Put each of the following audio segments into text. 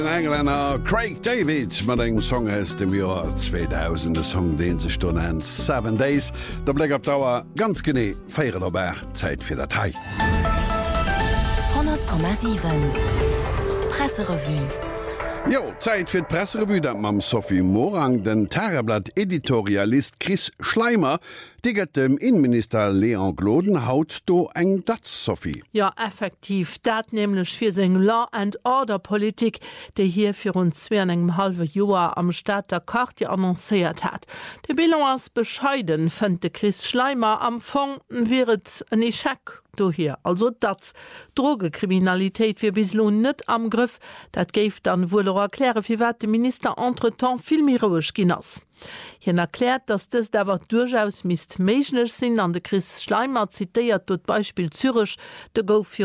Engländer Craig David mat eng Song aus dem Jahr 2000 de Song den se Sto an 7 Days. Der Blick op Dauer ganz gené feieren ober Zeit fir Datei. 100,7 Presserevu. Jo, Zeit fir d Presserevu dat mam Sophie Morang den Tageblatt-Editorialist Chris Schleimer digget dem Innenminister Leon Gloden haut do eng dat Sophie. Ja, effektiv, dat nämlich fir seg Law and Order Politik, der hier fir rund 2,5 Joer am Staat der Karte annoncéiert hat. De Bilan ass bescheiden fënnt de Chris Schleimer am Fond wäret en Echec. Hier. Also dat Drogekriminalität wie bislo net am Griff, dat geif dann wohl erkläre, wie wat de Minister entretemps viel heroisch ginnners. Hien erklärt, dass das dawer durchaus mist méignech sinn an de Chris Schleimer zitiert dort Beispiel Zürich, de gouf fir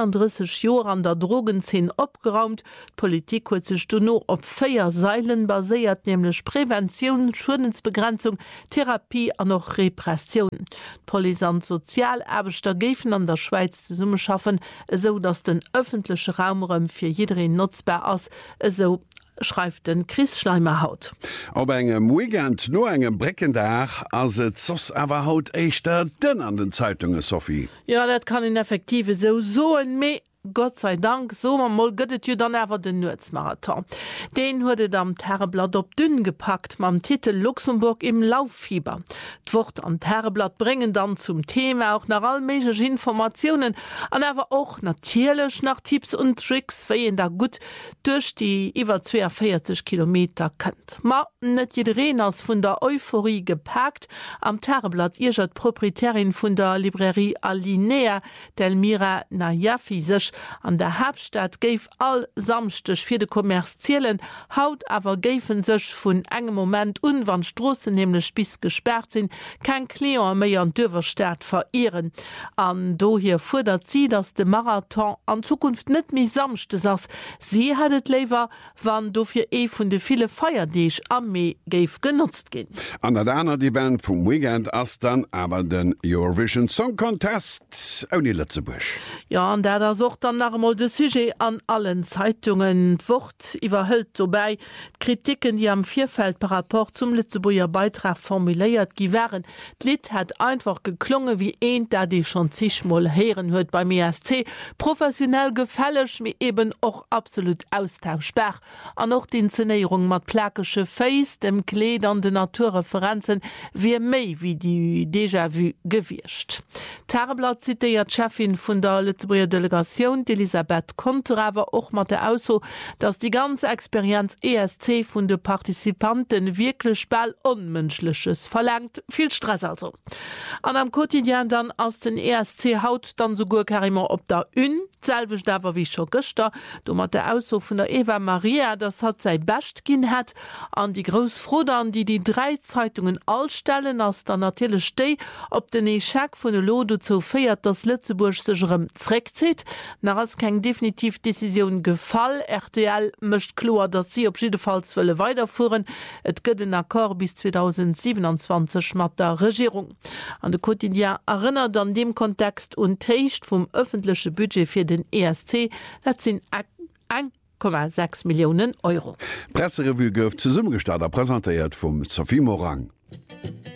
31 Jor an der Drogenzin opgeraumt. Politik huet sech du no op 4 Seilen baséiert, nämlich Prävention, Schudensbegrenzung, Therapie an noch Repression. Poli an Sozialerbeter gefen an der Schweiz zu Summe schaffen, so dass den öffentliche Raumräum fir jiin nutzbar ass, so schreibt den Chris Schleimer haut. Ob engem Weekend no engem Breckendach as et sos awer haut eichter den an den Zeitungen Sophie. Ja, dat kann in effektive so en me. Gott sei Dank, so man mal göttet ihr dann ever den Nutzmarathon. Den wurde am Tageblatt op dünn gepackt, mam Titel Luxemburg im Lauffieber. D'Wort an Tageblatt bringen dann zum Thema auch nach allmäßige Informationen, an aber auch natürlich nach Tipps und Tricks, wie ihr da gut durch die über 42 Kilometer könnt. Ma net jedereen aus von der Euphorie gepackt. Am Tageblatt ihr seid Proprietärin von der Librerie Alinea, Delmira Najafi sich an der Hauptstadt geif all samstech fir de kommerziellen haut awer géfen sech vun engem Moment wann Strossen nämlich bis gesperrt sinn, kein Kleer méi an Döwerstaat verieren. An do hier fudert sie, dass de Marathon an Zukunft net mi samchte ass. Sie hatt lewer, wann do fir vun de viele Feierdeich am Mee geif genutzt gin. An der Daner die Band vum Weekend ass dann aber den Eurovision Song Contest Uni Lützebusch. Ja, an der da sucht dann nachmal de Sujet an allen Zeitungen Wort iwwerhëlt vorbei. Kritiken, die am Vierfeld par rapport zum Lützeburger Beitrag formuliert gewähren. Lied hat einfach geklungen wie ein, der die schon zigmal heeren hört beim ESC. Professionell gefällig, mir eben auch absolut austauschbar. An auch die Inszenierung mit plakische Face, dem Kleid an den Naturreferenzen, wie mei wie die Déjà-vu gewirrscht. Tageblatt zitiert Chefin von der Lützeburger Delegation, Elisabeth Kontrawer auch mal der Ausso, dass die ganze Experience ESC von den Partizipanten wirklich bald Unmenschliches verlangt. Viel Stress also. An am Quotidien dann aus den ESC haut dann sogar Karima ob der selbisch da war wie schon gestern. Du mal der Ausso von der Eva Maria, das hat sei best gin hat an die Großfrodern, die 3 Zeitungen allstellen, als dann natürlich steh, ob den Echec von der Lodo zu feiert, dass Lützeburg sich zurückzieht. Nach als kein definitiv Decision gefall. RTL möchte klar, dass sie auf jeden Fall weiterführen. Es gibt einen Akkord bis 2027 mit der Regierung. An der Quotidien erinnert an dem Kontext und Text vom öffentlichen Budget für den ESC, das sind 1,6 Millionen Euro. Presserevu gouf zu Summe gestartet, präsentiert vom Sophie Morang.